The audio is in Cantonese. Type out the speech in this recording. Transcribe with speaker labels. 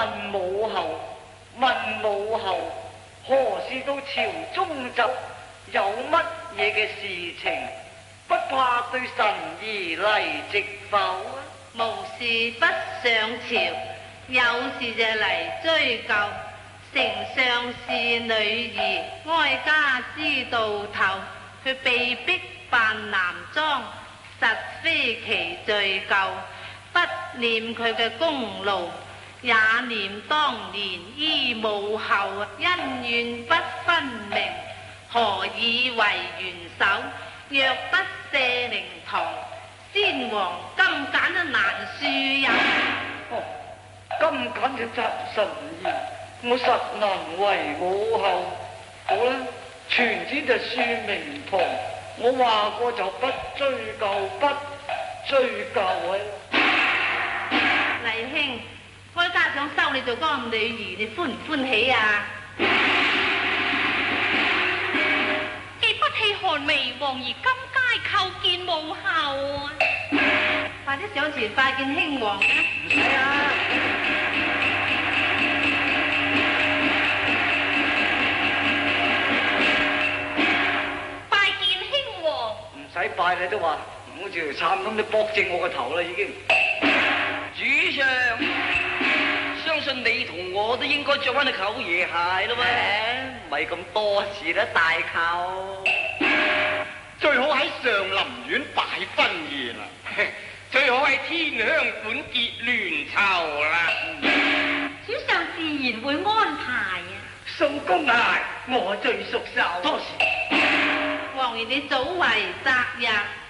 Speaker 1: 母后，何時到朝中走？有乜嘢嘅事情？不怕對神兒嚟直否啊？
Speaker 2: 無事不上朝，有事就嚟追究。丞相是女兒，哀家知道頭。佢被逼扮男裝，實非其罪咎。不念佢嘅功勞，也念當年依母後恩怨不分明，何以為元首？若不赦靈堂，先皇今揀都難恕人。
Speaker 1: 今揀就責神兒，我實能為母後。好啦，傳旨就恕明堂，我話過就不追究啊！
Speaker 2: 麗兄，哀家想收你做乾女兒，你歡唔歡喜啊？
Speaker 3: 既不棄寒微王兒，今皆叩見母後啊！
Speaker 2: 快啲上前拜見興王啊！
Speaker 1: 唔使啊！
Speaker 3: 拜見興王。
Speaker 1: 唔使拜你都話，好似條杉咁，你駁正我個頭啦已經。
Speaker 4: 主上，相信你同我都應該着翻對舅爺鞋咯噃，咪咁多事啦，大舅。
Speaker 5: 最好喺上林苑擺婚宴啦，最好喺天香館結聯籌啦。
Speaker 3: 主上自然會安排啊。
Speaker 1: 宋公啊，我最熟手。多謝。
Speaker 2: 王爺你早為擇日。